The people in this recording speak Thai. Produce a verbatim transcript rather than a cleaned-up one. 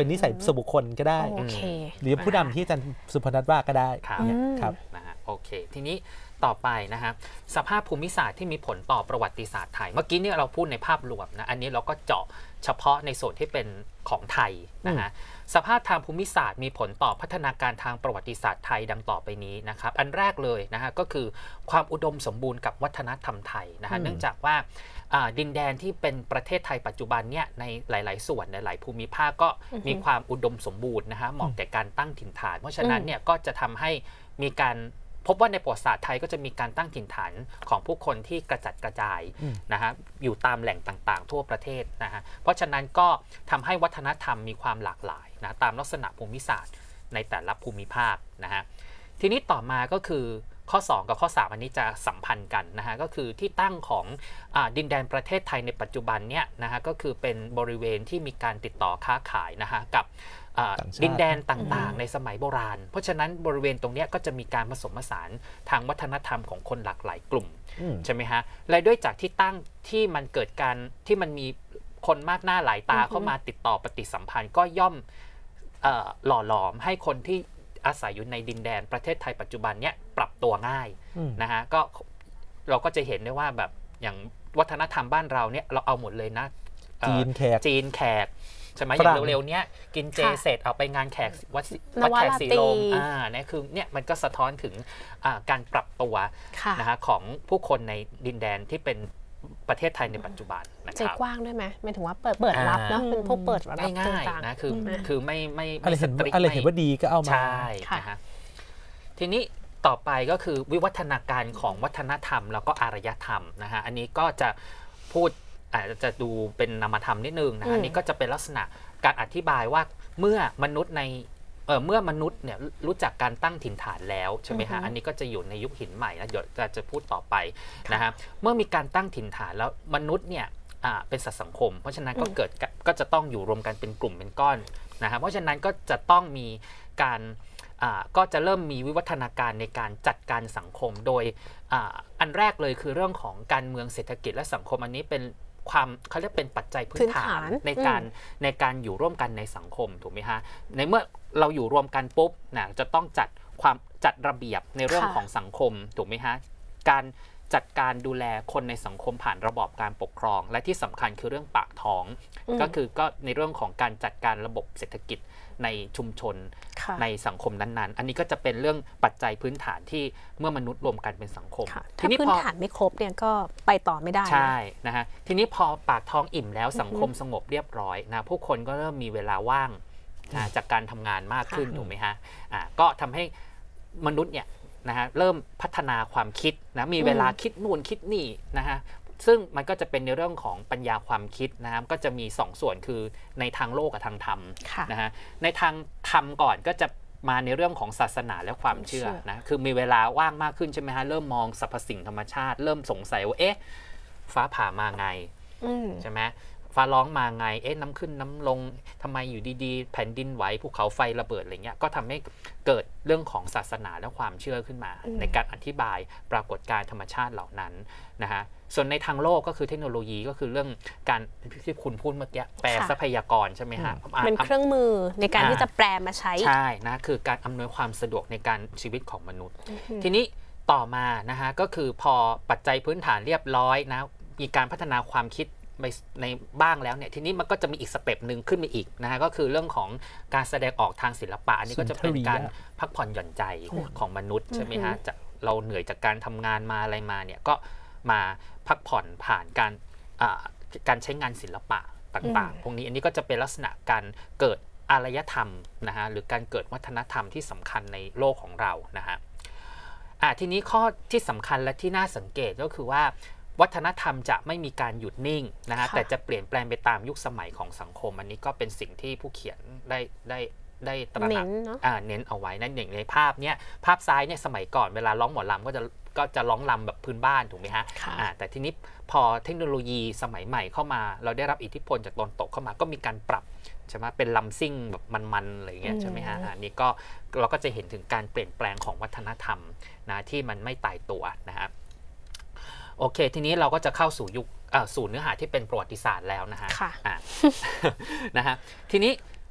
เป็นนิสัยส่วนบุคคลก็ได้หรือผู้นำที่อาจารย์สุพนัทว่าก็ได้ครับนะฮะโอเคทีนี้ต่อไปนะฮะสภาพภูมิศาสตร์ที่มีผลต่อประวัติศาสตร์ไทยเมื่อกี้เนี่ยเราพูดในภาพรวมนะอันนี้เราก็เจาะเฉพาะในส่วนที่เป็นของไทยนะฮะสภาพทางภูมิศาสตร์มีผลต่อพัฒนาการทางประวัติศาสตร์ไทยดังต่อไปนี้นะครับอันแรกเลยนะฮะก็คือความอุดมสมบูรณ์กับวัฒนธรรมไทยนะฮะเนื่องจากว่าดินแดนที่เป็นประเทศไทยปัจจุบันเนี่ยในหลายๆส่วนในหลายภูมิภาคก็มีความอุดมสมบูรณ์นะฮะเหมาะแก่การตั้งถิ่นฐานเพราะฉะนั้นเนี่ยก็จะทำให้มีการพบว่าในประวัติศาสตร์ไทยก็จะมีการตั้งถิ่นฐานของผู้คนที่กระจัดกระจายนะฮะอยู่ตามแหล่งต่างๆทั่วประเทศนะฮะเพราะฉะนั้นก็ทำให้วัฒนธรรมมีความหลากหลายนะตามลักษณะภูมิศาสตร์ในแต่ละภูมิภาคนะฮะทีนี้ต่อมาก็คือข้อสองกับข้อสามอันนี้จะสัมพันธ์กันนะฮะก็คือที่ตั้งของอดินแดนประเทศไทยในปัจจุบันเนี่ยนะฮะก็คือเป็นบริเวณที่มีการติดต่อค้าขายนะฮะกับดินแดนต่างๆในสมัยโบราณเพราะฉะนั้นบริเวณตรงนี้ก็จะมีการผสมผสานทางวัฒนธรรมของคนหลากหลายกลุ่มใช่ไหมฮะและด้วยจากที่ตั้งที่มันเกิดการที่มันมีคนมากหน้าหลายตาเข้ามาติดต่อปฏิสัมพันธ์ก็ย่อมหล่อหลอมให้คนที่อาศัยอยู่ในดินแดนประเทศไทยปัจจุบันเนี้ยปรับตัวง่ายนะฮะก็เราก็จะเห็นได้ว่าแบบอย่างวัฒนธรรมบ้านเราเนี่ยเราเอาหมดเลยนะจีนแขกจีนแขกใช่ไหมอย่างเร็วๆเนี้ยกินเจเสร็จเอาไปงานแขกวัดวัดแขกศรีลมอ่าเนี่ยคือเนี่ยมันก็สะท้อนถึงการปรับตัวนะฮะของผู้คนในดินแดนที่เป็นประเทศไทยในปัจจุบันนะครับใจกว้างด้วยไหมหมายถึงว่าเปิดเปิดรับเนาะเป็นพวกเปิดรับง่ายๆนะคือคือไม่ไม่อะไรเห็นอะไรเห็นว่าดีก็เอามาใช่นะฮะทีนี้ต่อไปก็คือวิวัฒนาการของวัฒนธรรมแล้วก็อารยธรรมนะฮะอันนี้ก็จะพูดอาจจะดูเป็นนามธรรมนิดนึงนะอันนี้ก็จะเป็นลักษณะการอธิบายว่าเมื่อมนุษย์ในเออเมื่อมนุษย์เนี่ยรู้จักการตั้งถิ่นฐานแล้วใช่ไหมฮะอันนี้ก็จะอยู่ในยุคหินใหม่นะเดี๋ยวจะจะพูดต่อไปนะฮะเมื่อมีการตั้งถิ่นฐานแล้วมนุษย์เนี่ยเป็นสัตว์สังคมเพราะฉะนั้นก็เกิดก็จะต้องอยู่รวมกันเป็นกลุ่มเป็นก้อนนะฮะเพราะฉะนั้นก็จะต้องมีการก็จะเริ่มมีวิวัฒนาการในการจัดการสังคมโดยอันแรกเลยคือเรื่องของการเมืองเศรษฐกิจและสังคมอันนี้เป็นความเขาเรียกเป็นปัจจัยพื้นฐานในการในการอยู่ร่วมกันในสังคมถูกไหมฮะในเมื่อเราอยู่รวมกันปุ๊บนะจะต้องจัดความจัดระเบียบในเรื่องของสังคมถูกไหมฮะการจัดการดูแลคนในสังคมผ่านระบอบการปกครองและที่สำคัญคือเรื่องปากท้องก็คือก็ในเรื่องของการจัดการระบบเศรษฐกิจในชุมชนในสังคมนั้นๆอันนี้ก็จะเป็นเรื่องปัจจัยพื้นฐานที่เมื่อมนุษย์รวมกันเป็นสังคมทีนี้พื้นฐานไม่ครบเนี่ยก็ไปต่อไม่ได้ใช่นะฮะทีนี้พอปากท้องอิ่มแล้วสังคมสงบเรียบร้อยนะผู้คนก็เริ่มมีเวลาว่างจากการทำงานมากขึ้นถูกไหมฮะอ่าก็ทำให้มนุษย์เนี่ยนะฮะเริ่มพัฒนาความคิดนะมีเวลาคิดนู่นคิดนี่นะฮะซึ่งมันก็จะเป็นในเรื่องของปัญญาความคิดนะครับก็จะมีสองส่วนคือในทางโลกกับทางธรรมนะฮะในทางธรรมก่อนก็จะมาในเรื่องของศาสนาและความเชื่อนะคือมีเวลาว่างมากขึ้นใช่ไหมฮะเริ่มมองสรรพสิ่งธรรมชาติเริ่มสงสัยว่าเอ๊ะฟ้าผ่ามาไงใช่ไหมฟ้าร้องมาไงเอ๊ะน้ำขึ้นน้ำลงทำไมอยู่ดีๆแผ่นดินไหวภูเขาไฟระเบิดอะไรเงี้ยก็ทำให้เกิดเรื่องของศาสนาและความเชื่อขึ้นมาในการอธิบายปรากฏการณ์ธรรมชาติเหล่านั้นนะฮะส่วนในทางโลกก็คือเทคโนโลยีก็คือเรื่องการที่คุณพูดเมื่อกี้แปลทรัพยากรใช่ไหมฮะเป็นเครื่องมือในการที่จะแปลมาใช้ใช่นะคือการอำนวยความสะดวกในการชีวิตของมนุษย์ทีนี้ต่อมานะฮะก็คือพอปัจจัยพื้นฐานเรียบร้อยนะมีการพัฒนาความคิดในบ้างแล้วเนี่ยทีนี้มันก็จะมีอีกสเต็ปหนึ่งขึ้นมาอีกนะฮะก็คือเรื่องของการแสดงออกทางศิลปะอันนี้ก็จะเป็นการพักผ่อนหย่อนใจของมนุษย์ใช่ไหมฮะจะเราเหนื่อยจากการทำงานมาอะไรมาเนี่ยก็มาพักผ่อนผ่านการการใช้งานศิลปะต่างๆพวกนี้อันนี้ก็จะเป็นลักษณะการเกิดอารยธรรมนะฮะหรือการเกิดวัฒนธรรมที่สำคัญในโลกของเรานะฮะทีนี้ข้อที่สำคัญและที่น่าสังเกตก็คือว่าวัฒนธรรมจะไม่มีการหยุดนิ่งนะฮะแต่จะเปลี่ยนแปลงไปตามยุคสมัยของสังคมอันนี้ก็เป็นสิ่งที่ผู้เขียนได้ได้ได้ตระหนักเน้นเอาไว้นั่นอย่างในภาพเนี้ยภาพซ้ายเนี่ยสมัยก่อนเวลาร้องหมอลำก็จะก็จะร้องลำแบบพื้นบ้านถูกไหมฮะแต่ทีนี้พอเทคโนโลยีสมัยใหม่เข้ามาเราได้รับอิทธิพลจากตะวันตกเข้ามาก็มีการปรับใช่ไหมเป็นลำซิ่งแบบมันๆอะไรเงี้ยใช่ไหมฮะอันนี้ก็เราก็จะเห็นถึงการเปลี่ยนแปลงของวัฒนธรรมนะที่มันไม่ตายตัวนะครับโอเคทีนี้เราก็จะเข้าสู่ยุคสู่เนื้อหาที่เป็นประวัติศาสตร์แล้วนะฮะนะฮะทีนี้